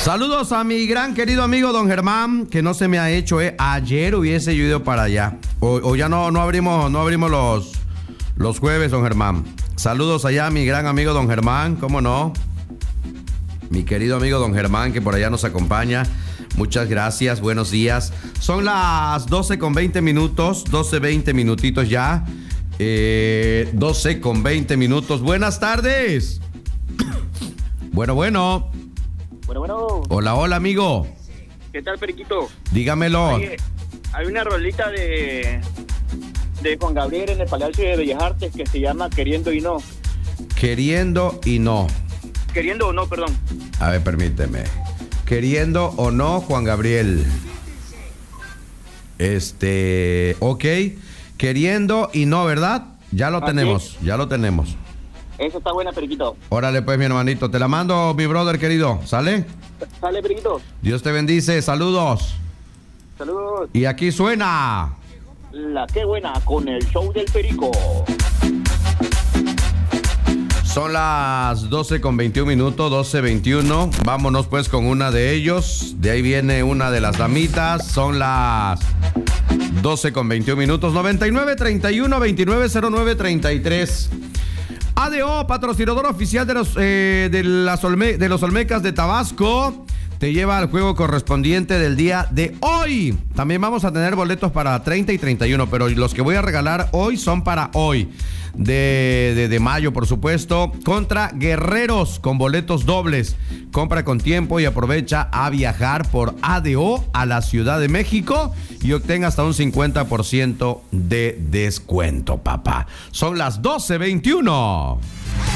Saludos a mi gran querido amigo don Germán, que no se me ha hecho, ayer hubiese yo ido para allá. O ya no abrimos los jueves, don Germán. Saludos allá a mi gran amigo don Germán, ¿cómo no? Mi querido amigo don Germán, que por allá nos acompaña. Muchas gracias, buenos días. Son las 12:20 minutos, 12:20 minutitos ya. 12:20 minutos. Buenas tardes. Bueno. Bueno. Hola, amigo. ¿Qué tal, Periquito? Dígamelo. Oye, hay una rolita de Juan Gabriel en el Palacio de Bellas Artes que se llama Queriendo y No. Queriendo y no. Queriendo o no, perdón. A ver, permíteme. Queriendo o no, Juan Gabriel. Ok. Queriendo y no, ¿verdad? Ya lo tenemos. Eso está buena, Periquito. Órale, pues, mi hermanito. Te la mando, mi brother querido. ¿Sale? Sale, Periquito. Dios te bendice. Saludos. Saludos. Y aquí suena La Qué Buena con el show del Perico. Son las 12:21 minutos, 12:21. Vámonos pues con una de ellos. De ahí viene una de las damitas. Son las 12:21 minutos. 9931-290933. ADO, patrocinador oficial de los Olmecas de Tabasco, te lleva al juego correspondiente del día de hoy. También vamos a tener boletos para 30 y 31, pero los que voy a regalar hoy son para hoy, de mayo, por supuesto, contra Guerreros con boletos dobles. Compra con tiempo y aprovecha a viajar por ADO a la Ciudad de México y obtenga hasta un 50% de descuento, papá. Son las 12:21.